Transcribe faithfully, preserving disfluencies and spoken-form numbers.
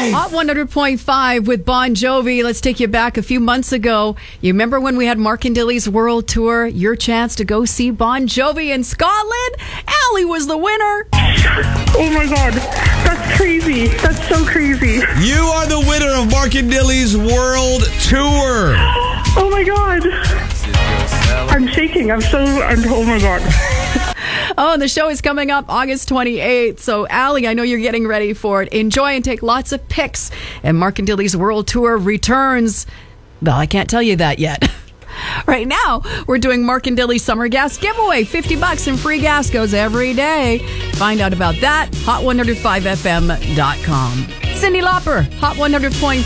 five. Hot one hundred point five with Bon Jovi. Let's take you back a few months ago. You remember when we had Mark and Dilly's World Tour? Your chance to go see Bon Jovi in Scotland? Allie was the winner. Oh my God. That's crazy. That's so crazy. You are the winner of Mark and Dilly's World Tour. Oh my God. I'm shaking. I'm so, I'm, oh my God. Oh, and the show is coming up August twenty-eighth. So, Allie, I know you're getting ready for it. Enjoy and take lots of pics. And Mark and Dilly's World Tour returns. Well, I can't tell you that yet. Right now, we're doing Mark and Dilly's Summer Gas Giveaway. fifty bucks in free gas goes every day. Find out about that, hot one oh five f m dot com. Cyndi Lauper, Hot one hundred point five.